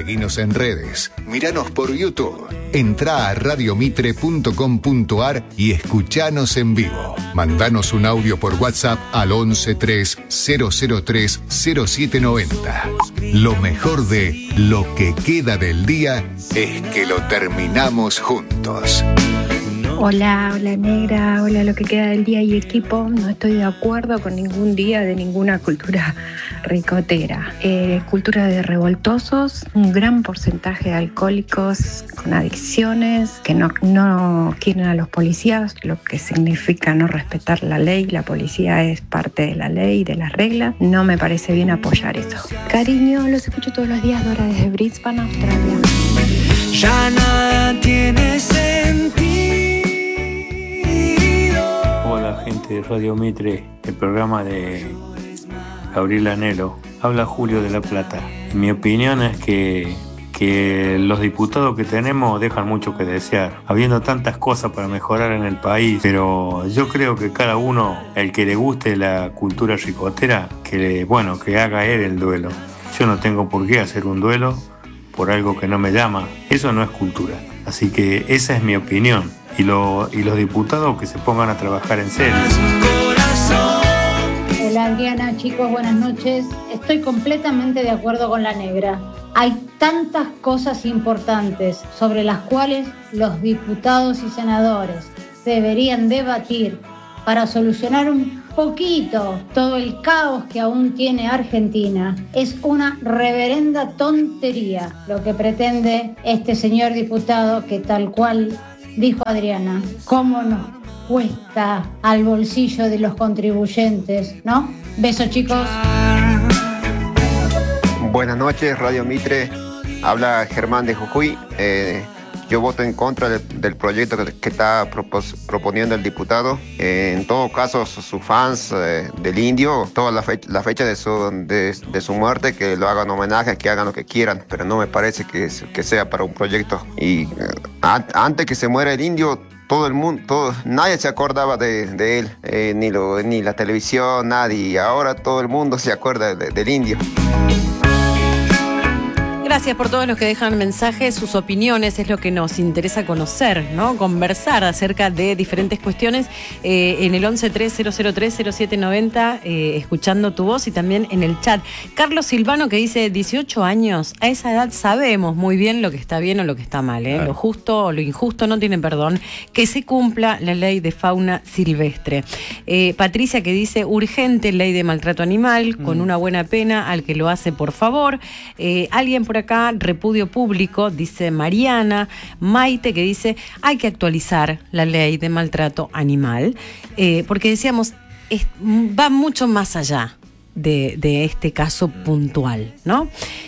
Seguinos en redes. Míranos por YouTube. Entrá a radiomitre.com.ar y escuchanos en vivo. Mandanos un audio por WhatsApp al 1130030790. Lo mejor de Lo que queda del día es que lo terminamos juntos. Hola negra, hola lo que queda del día y equipo. No estoy de acuerdo con ningún día de ninguna cultura ricotera. Cultura de revoltosos, un gran porcentaje de alcohólicos con adicciones que no quieren a los policías, lo que significa no respetar la ley. La policía es parte de la ley y de las reglas. No me parece bien apoyar eso. Cariño, los escucho todos los días, Dora, desde Brisbane, Australia. Ya nada tiene sentido. Hola gente de Radio Mitre, el programa de Gabriel Anhelo. Habla Julio de La Plata. Mi opinión es que los diputados que tenemos dejan mucho que desear, habiendo tantas cosas para mejorar en el país, pero yo creo que cada uno, el que le guste la cultura ricotera, que haga él el duelo. Yo no tengo por qué hacer un duelo por algo que no me llama. Eso no es cultura. Así que esa es mi opinión. Y los diputados que se pongan a trabajar en serio. Hola Adriana, chicos, buenas noches. Estoy completamente de acuerdo con la negra. Hay tantas cosas importantes sobre las cuales los diputados y senadores deberían debatir para solucionar un poquito todo el caos que aún tiene Argentina. Es una reverenda tontería lo que pretende este señor diputado, que tal cual dijo Adriana, cómo nos cuesta al bolsillo de los contribuyentes, ¿no? Besos, chicos. Buenas noches, Radio Mitre. Habla Germán de Jujuy. Yo voto en contra del proyecto que está proponiendo el diputado. En todo caso, sus fans del Indio, toda la fecha de su muerte, que lo hagan homenaje, que hagan lo que quieran, pero no me parece que sea para un proyecto. Y antes que se muera el Indio, todo el mundo, nadie se acordaba de él, ni la televisión, nadie. Ahora todo el mundo se acuerda del Indio. Gracias por todos los que dejan mensajes, sus opiniones, es lo que nos interesa conocer, ¿no? Conversar acerca de diferentes cuestiones en el 1130030790, escuchando tu voz, y también en el chat. Carlos Silvano, que dice 18 años, a esa edad sabemos muy bien lo que está bien o lo que está mal, ¿eh? Claro. Lo justo o lo injusto no tiene perdón. Que se cumpla la ley de fauna silvestre. Patricia, que dice urgente ley de maltrato animal, con una buena pena al que lo hace, por favor. Alguien por acá, repudio público, dice Mariana. Maite, que dice hay que actualizar la ley de maltrato animal, porque decíamos, va mucho más allá de este caso puntual, ¿no?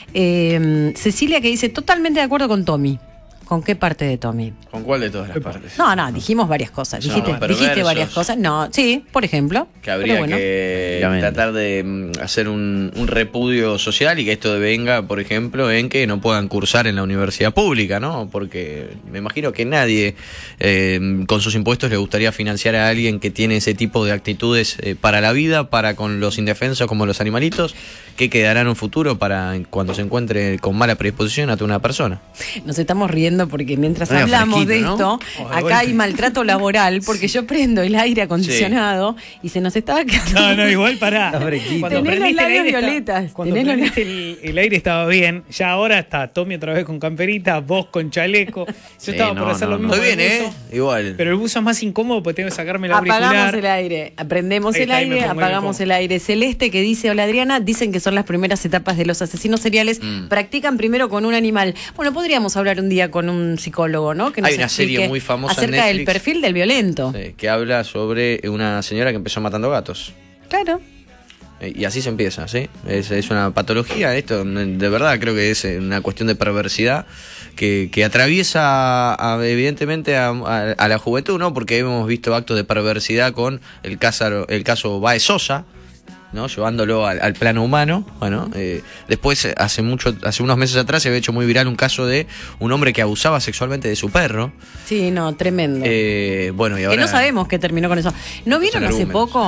Cecilia, que dice totalmente de acuerdo con Tommy. ¿Con qué parte de Tommy? ¿Con cuál de todas las partes? No, dijimos varias cosas. Dijiste varias cosas. No, sí, por ejemplo. Que habría que tratar de hacer un repudio social y que esto venga, por ejemplo, en que no puedan cursar en la universidad pública, ¿no? Porque me imagino que nadie con sus impuestos le gustaría financiar a alguien que tiene ese tipo de actitudes para la vida, para con los indefensos como los animalitos, que quedará en un futuro para cuando se encuentre con mala predisposición ante una persona. Nos estamos riendo porque mientras hablamos de esto, ¿no? Acá hay maltrato laboral, porque yo prendo el aire acondicionado y se nos estaba quedando. No, igual pará. Tenés los labios violetas. Cuando prendiste el aire estaba bien. Ya ahora está Tommy otra vez con camperita, vos con chaleco. Yo estaba por hacer lo mismo. Estoy bien, igual. Pero el buzo es más incómodo porque tengo que sacarme el auricular. Apagamos el aire, prendemos el aire, apagamos el aire. Celeste, que dice, hola Adriana, dicen que son las primeras etapas de los asesinos seriales. Practican primero con un animal. Bueno, podríamos hablar un día con un psicólogo, ¿no? Que nos hay una serie muy famosa acerca en Netflix, del perfil del violento. Sí, que habla sobre una señora que empezó matando gatos. Claro. Y así se empieza, ¿sí? Es una patología esto, de verdad creo que es una cuestión de perversidad que atraviesa evidentemente a la juventud, ¿no? Porque hemos visto actos de perversidad con el caso Baez Sosa, ¿no? Llevándolo al plano humano. Bueno, después hace unos meses atrás se había hecho muy viral un caso de un hombre que abusaba sexualmente de su perro. Sí, no, tremendo. Bueno, y ahora que no sabemos qué terminó con eso. ¿No vieron hace poco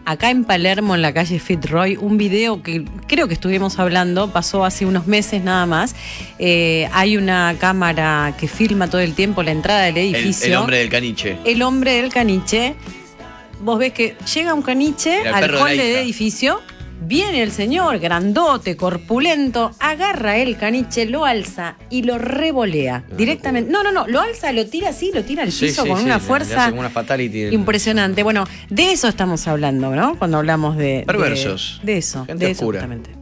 acá en Palermo, en la calle Fitzroy, un video que creo que estuvimos hablando, pasó hace unos meses nada más. Hay una cámara que filma todo el tiempo la entrada del edificio. El hombre del caniche. El hombre del caniche. Vos ves que llega un caniche al hall del edificio. Viene el señor, grandote, corpulento, agarra el caniche, lo alza y lo revolea directamente. No, lo alza, lo tira así, lo tira al piso con una fuerza una fatality impresionante. Bueno, de eso estamos hablando, ¿no? Cuando hablamos de... Perversos. De eso, gente de eso oscura. justamente.